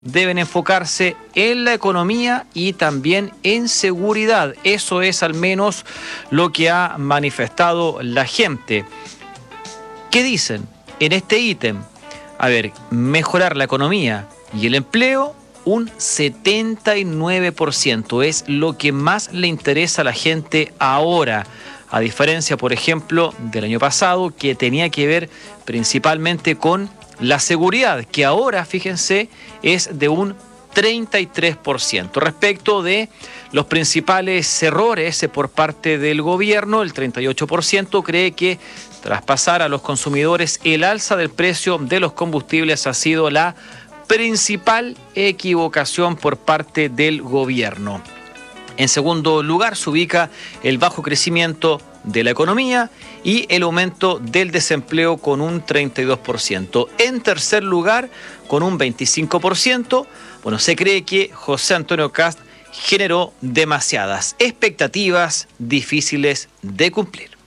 deben enfocarse en la economía y también en seguridad. Eso es al menos lo que ha manifestado la gente. ¿Qué dicen en este ítem? A ver, mejorar la economía y el empleo, un 79%. Es lo que más le interesa a la gente ahora. A diferencia, por ejemplo, del año pasado, que tenía que ver principalmente con la seguridad, que ahora, fíjense, es de un 33%. Respecto de los principales errores por parte del gobierno, el 38% cree que traspasar a los consumidores el alza del precio de los combustibles ha sido la principal equivocación por parte del gobierno. En segundo lugar se ubica el bajo crecimiento de la economía y el aumento del desempleo con un 32%. En tercer lugar, con un 25%, se cree que José Antonio Kast generó demasiadas expectativas difíciles de cumplir.